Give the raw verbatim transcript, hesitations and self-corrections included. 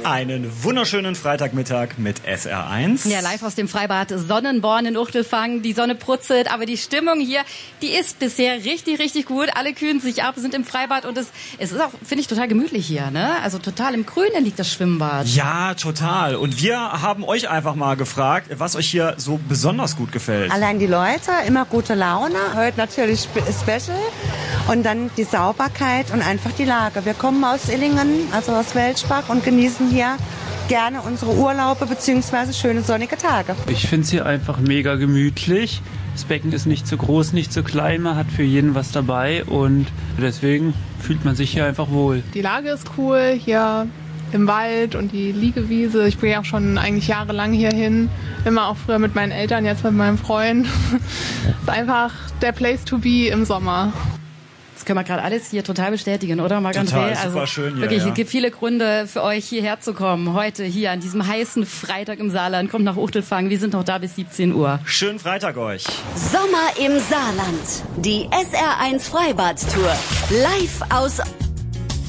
Einen wunderschönen Freitagmittag mit S R eins. Ja, live aus dem Freibad Sonnenborn in Uchtelfang. Die Sonne brutzelt, aber die Stimmung hier, die ist bisher richtig, richtig gut. Alle kühlen sich ab, sind im Freibad und es, es ist auch, finde ich, total gemütlich hier, ne? Also total im Grünen liegt das Schwimmbad. Ja, total. Und wir haben euch einfach mal gefragt, was euch hier so besonders gut gefällt. Allein die Leute, immer gute Laune. Heute natürlich special. Und dann die Sauberkeit und einfach die Lage. Wir kommen aus Illingen, also aus Welschbach, und genießen hier gerne unsere Urlaube bzw. schöne sonnige Tage. Ich finde es hier einfach mega gemütlich. Das Becken ist nicht zu groß, nicht zu klein, man hat für jeden was dabei und deswegen fühlt man sich hier einfach wohl. Die Lage ist cool, hier im Wald und die Liegewiese. Ich bin ja auch schon eigentlich jahrelang hierhin, immer auch früher mit meinen Eltern, jetzt mit meinem Freund. Ist einfach der Place to be im Sommer. Das können wir gerade alles hier total bestätigen, oder Marc-André? Total, super also schön hier, wirklich, ja. Es gibt viele Gründe für euch hierher zu kommen. Heute hier an diesem heißen Freitag im Saarland. Kommt nach Uchtelfang, wir sind noch da bis siebzehn Uhr. Schönen Freitag euch. Sommer im Saarland. Die S R eins Freibad-Tour. Live aus